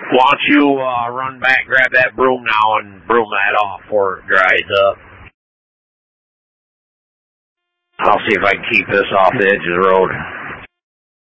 Why don't you run back, grab that broom now, and broom that off before it dries up. I'll see if I can keep this off the edge of the road.